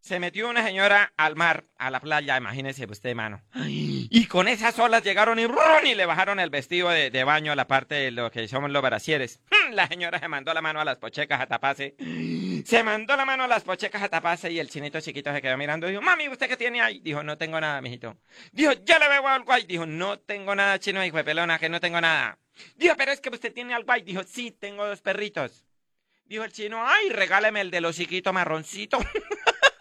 Se metió una señora al mar, a la playa, imagínese usted, mano. Y con esas olas llegaron y le bajaron el vestido de baño a la parte de lo que somos los brasieres. La señora se mandó la mano a las pochecas a taparse. Se mandó la mano a las pochecas a taparse y el chinito chiquito se quedó mirando y dijo, mami, ¿usted qué tiene ahí? Dijo, no tengo nada, mijito. Dijo, ya le veo algo ahí. Dijo, no tengo nada, chino, hijo de pelona, que no tengo nada. Dijo, pero es que usted tiene algo ahí. Dijo, sí, tengo dos perritos. Dijo el chino, ay, regáleme el de los chiquitos marroncito.